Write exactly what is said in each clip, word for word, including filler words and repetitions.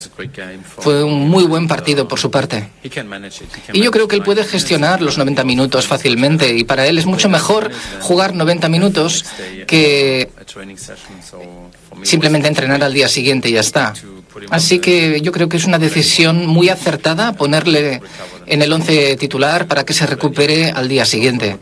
Fue un muy buen partido por su parte. Y yo creo que él puede gestionar los noventa minutos fácilmente, y para él es mucho mejor jugar noventa minutos que simplemente entrenar al día siguiente y ya está. Así que yo creo que es una decisión muy acertada ponerle en el once titular para que se recupere al día siguiente.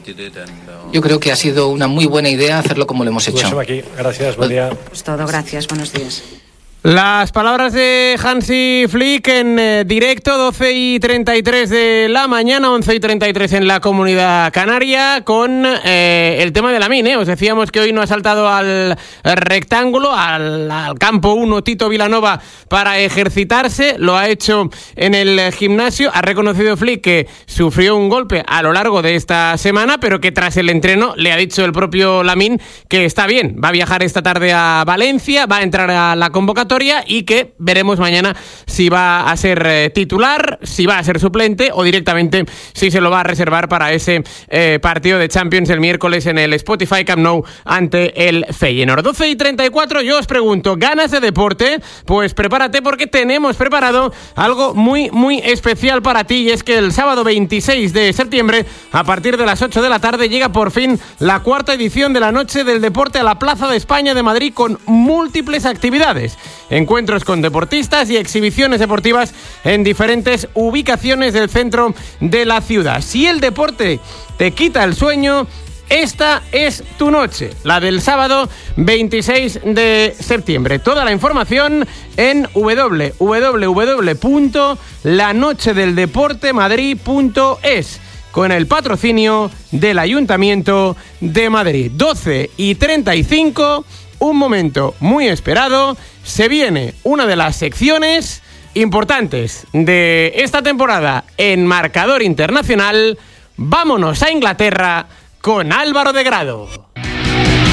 Yo creo que ha sido una muy buena idea hacerlo como lo hemos hecho. Gracias, buen día. Pues todo, gracias, buenos días. Las palabras de Hansi Flick en eh, directo, doce y treinta y tres de la mañana, once y treinta y tres en la Comunidad Canaria, con eh, el tema de Lamine, ¿eh? Os decíamos que hoy no ha saltado al rectángulo, al, al campo uno Tito Vilanova para ejercitarse, lo ha hecho en el gimnasio. Ha reconocido Flick que sufrió un golpe a lo largo de esta semana, pero que tras el entreno le ha dicho el propio Lamine que está bien, va a viajar esta tarde a Valencia, va a entrar a la convocatoria y que veremos mañana si va a ser eh, titular, si va a ser suplente o directamente si se lo va a reservar para ese eh, partido de Champions el miércoles en el Spotify Camp Nou ante el Feyenoord. doce y treinta y cuatro, yo os pregunto, ¿ganas de deporte? Pues prepárate porque tenemos preparado algo muy, muy especial para ti, y es que el sábado veintiséis de septiembre, a partir de las ocho de la tarde, llega por fin la cuarta edición de la Noche del Deporte a la Plaza de España de Madrid, con múltiples actividades. Encuentros con deportistas y exhibiciones deportivas en diferentes ubicaciones del centro de la ciudad. Si el deporte te quita el sueño, esta es tu noche, la del sábado veintiséis de septiembre. Toda la información en doble u doble u doble u punto la noche del deporte madrid punto es, con el patrocinio del Ayuntamiento de Madrid. doce y treinta y cinco, un momento muy esperado. Se viene una de las secciones importantes de esta temporada en Marcador Internacional. Vámonos a Inglaterra con Álvaro de Grado.